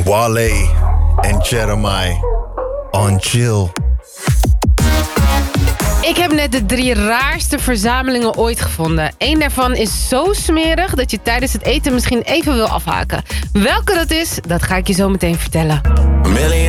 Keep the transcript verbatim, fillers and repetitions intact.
Wale en Jeremiah on Chill. Ik heb net de drie raarste verzamelingen ooit gevonden. Eén daarvan is zo smerig dat je tijdens het eten misschien even wil afhaken. Welke dat is, dat ga ik je zo meteen vertellen. A million